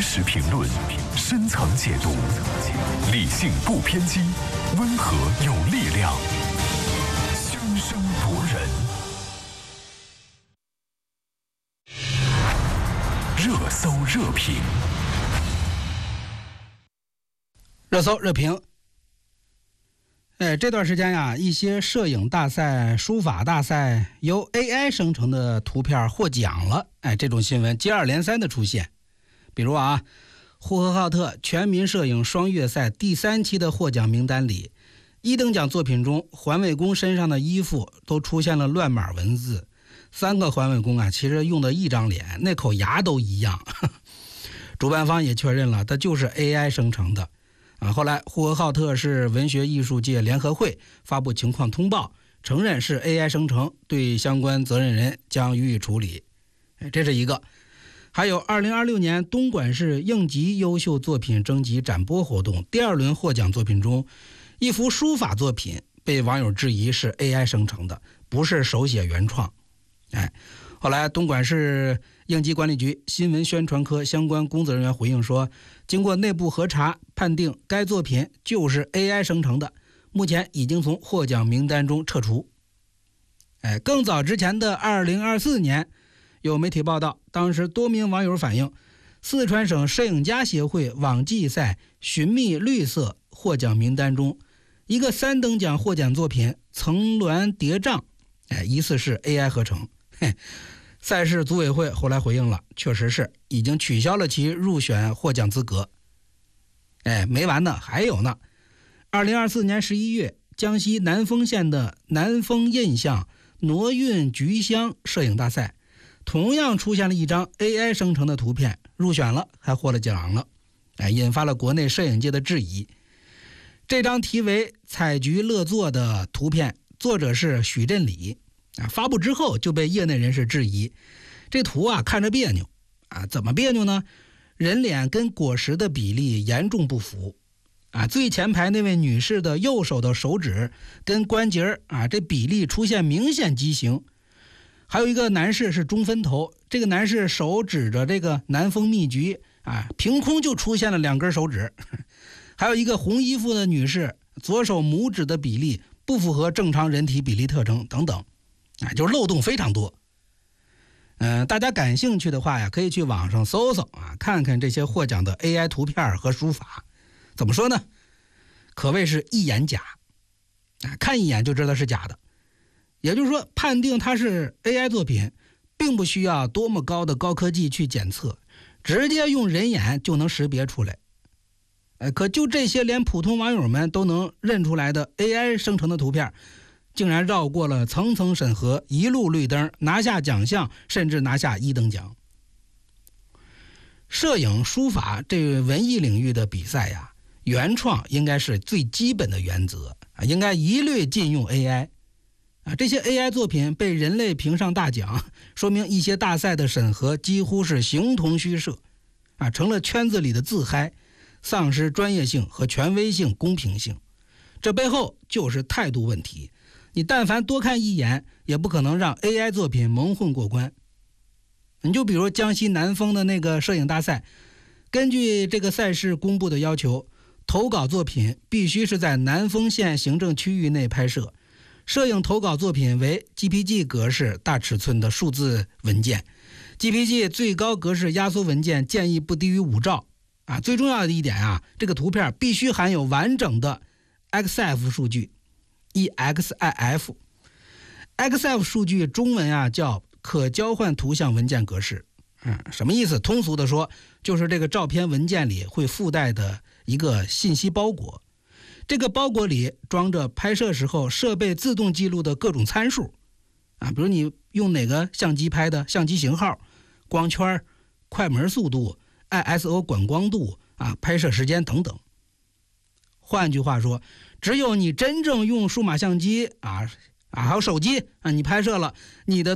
实评论，深层解读，理性不偏激，温和有力量，生生博人。热搜热评， 热搜热评。这段时间呀，一些摄影大赛、书法大赛由 AI 生成的图片获奖了。这种新闻接二连三的出现。比如呼和浩特全民摄影双月赛第3期的获奖名单里，1等奖作品中，环卫工身上的衣服都出现了乱码文字。3个环卫工其实用的一张脸，那口牙都一样。主办方也确认了，它就是 AI 生成的。后来呼和浩特市文学艺术界联合会发布情况通报，承认是 AI 生成，对相关责任人将予以处理。这是一个。还有2026年东莞市应急优秀作品征集展播活动第2轮获奖作品中，一幅书法作品被网友质疑是 AI 生成的，不是手写原创。后来东莞市应急管理局新闻宣传科相关工作人员回应说，经过内部核查，判定该作品就是 AI 生成的，目前已经从获奖名单中撤除。更早之前的2024年，有媒体报道，当时多名网友反映，四川省摄影家协会网际赛寻觅绿色获奖名单中，一个3等奖获奖作品层峦叠嶂，疑似是 AI 合成。赛事组委会后来回应了，确实是已经取消了其入选获奖资格。没完呢，还有呢。2024年11月，江西南丰县的南丰印象挪运菊香摄影大赛，同样出现了一张 AI 生成的图片，入选了，还获了奖了，引发了国内摄影界的质疑。这张题为采菊乐作的图片，作者是许振礼，发布之后就被业内人士质疑，这图看着别扭，怎么别扭呢？人脸跟果实的比例严重不符，最前排那位女士的右手的手指跟关节这比例出现明显畸形。还有一个男士是中分头，这个男士手指着这个南丰蜜菊凭空就出现了2根手指。还有一个红衣服的女士，左手拇指的比例不符合正常人体比例特征等等，就是漏洞非常多。大家感兴趣的话呀，可以去网上搜搜看看这些获奖的 AI 图片和书法。怎么说呢？可谓是一眼假，看一眼就知道是假的。也就是说，判定它是 AI 作品，并不需要多么高的高科技去检测，直接用人眼就能识别出来。可就这些连普通网友们都能认出来的 AI 生成的图片，竟然绕过了层层审核，一路绿灯，拿下奖项，甚至拿下1等奖。摄影、书法这文艺领域的比赛呀，原创应该是最基本的原则，应该一律禁用 AI。这些 AI 作品被人类评上大奖，说明一些大赛的审核几乎是形同虚设，成了圈子里的自嗨，丧失专业性和权威性、公平性。这背后就是态度问题。你但凡多看一眼，也不可能让 AI 作品蒙混过关。你就比如江西南丰的那个摄影大赛，根据这个赛事公布的要求，投稿作品必须是在南丰县行政区域内拍摄，摄影投稿作品为 GPG 格式大尺寸的数字文件， GPG 最高格式压缩文件建议不低于5兆。最重要的一点这个图片必须含有完整的 EXIF 数据 EXIF 数据中文叫可交换图像文件格式。什么意思？通俗的说，就是这个照片文件里会附带的一个信息包裹，这个包裹里装着拍摄时候设备自动记录的各种参数比如你用哪个相机拍的相机型号、光圈、快门速度、ISO 管光度拍摄时间等等。换句话说，只有你真正用数码相机还有手机你拍摄了，你的